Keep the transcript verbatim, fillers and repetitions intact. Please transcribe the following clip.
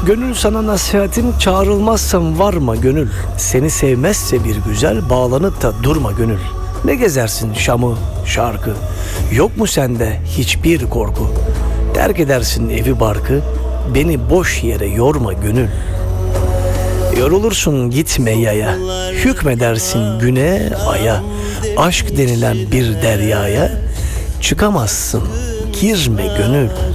Gönül sana nasihatim, çağrılmazsam varma gönül. Seni sevmezse bir güzel, bağlanıp da durma gönül. Ne gezersin Şam'ı, şarkı, yok mu sende hiçbir korku? Terk edersin evi barkı, beni boş yere yorma gönül. Yorulursun gitme yaya, hükmedersin güne aya. Aşk denilen bir deryaya çıkamazsın, girme gönül.